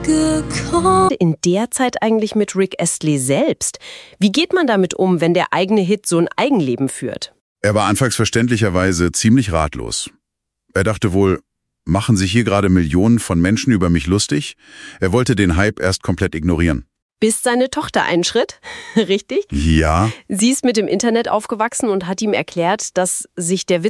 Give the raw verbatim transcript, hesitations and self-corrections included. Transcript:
gekommen. In der Zeit eigentlich mit Rick Astley selbst? Wie geht man damit um, wenn der eigene Hit so ein Eigenleben führt? Er war anfangs verständlicherweise ziemlich ratlos. Er dachte wohl, machen sich hier gerade Millionen von Menschen über mich lustig? Er wollte den Hype erst komplett ignorieren. Bis seine Tochter einschritt, richtig? Ja. Sie ist mit dem Internet aufgewachsen und hat ihm erklärt, dass sich der Witz